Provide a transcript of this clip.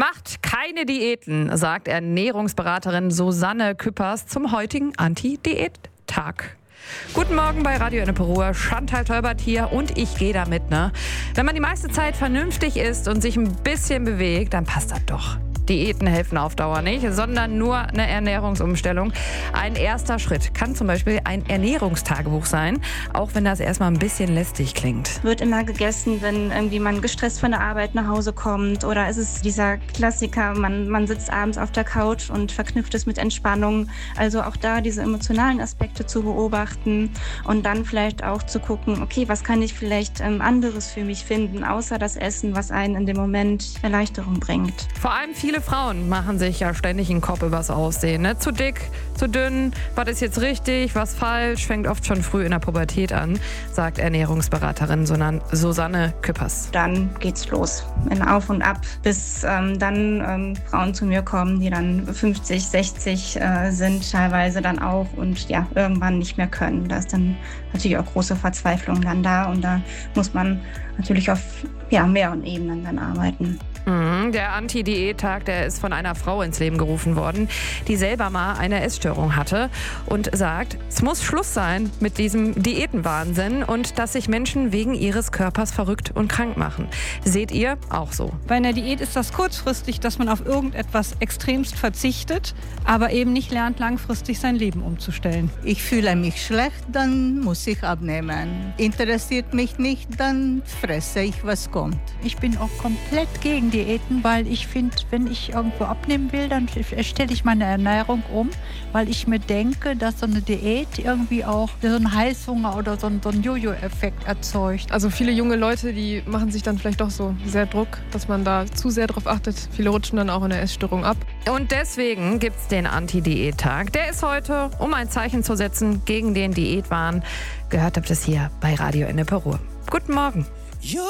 Macht keine Diäten, sagt Ernährungsberaterin Susanne Küppers zum heutigen Anti-Diät-Tag. Guten Morgen bei Radio Ennepe, Chantal Tolbert hier und ich gehe damit, ne? Wenn man die meiste Zeit vernünftig isst und sich ein bisschen bewegt, dann passt das doch. Diäten helfen auf Dauer nicht, sondern nur eine Ernährungsumstellung. Ein erster Schritt kann zum Beispiel ein Ernährungstagebuch sein, auch wenn das erstmal ein bisschen lästig klingt. Wird immer gegessen, wenn irgendwie man gestresst von der Arbeit nach Hause kommt, oder ist es dieser Klassiker, man sitzt abends auf der Couch und verknüpft es mit Entspannung. Also auch da diese emotionalen Aspekte zu beobachten und dann vielleicht auch zu gucken, okay, was kann ich vielleicht anderes für mich finden, außer das Essen, was einen in dem Moment Erleichterung bringt. Vor allem viele Frauen machen sich ja ständig einen Kopf übers Aussehen. Ne? Zu dick, zu dünn, was ist jetzt richtig, was falsch, fängt oft schon früh in der Pubertät an, sagt Ernährungsberaterin Susanne Küppers. Dann geht's los, in Auf und Ab, bis dann Frauen zu mir kommen, die dann 50, 60 sind, teilweise dann auch und ja, irgendwann nicht mehr können. Da ist dann natürlich auch große Verzweiflung dann da und da muss man natürlich auf mehreren Ebenen dann arbeiten. Der Anti-Diät-Tag, der ist von einer Frau ins Leben gerufen worden, die selber mal eine Essstörung hatte und sagt, es muss Schluss sein mit diesem Diätenwahnsinn und dass sich Menschen wegen ihres Körpers verrückt und krank machen. Seht ihr auch so? Bei einer Diät ist das kurzfristig, dass man auf irgendetwas extremst verzichtet, aber eben nicht lernt, langfristig sein Leben umzustellen. Ich fühle mich schlecht, dann muss ich abnehmen. Interessiert mich nicht, dann fresse ich, was kommt. Ich bin auch komplett gegen Diäten, weil ich finde, wenn ich irgendwo abnehmen will, dann stelle ich meine Ernährung um, weil ich mir denke, dass so eine Diät irgendwie auch so einen Heißhunger oder so einen Jojo-Effekt erzeugt. Also viele junge Leute, die machen sich dann vielleicht doch so sehr Druck, dass man da zu sehr drauf achtet. Viele rutschen dann auch in der Essstörung ab. Und deswegen gibt's den Anti-Diät-Tag. Der ist heute, um ein Zeichen zu setzen gegen den Diätwahn. Gehört habt ihr es hier bei Radio Ennepe. Guten Morgen.